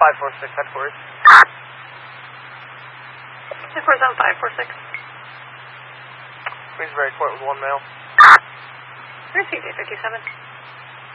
546 headquarters. Headquarters on 546. Queensbury Court with 1 male. Received 857.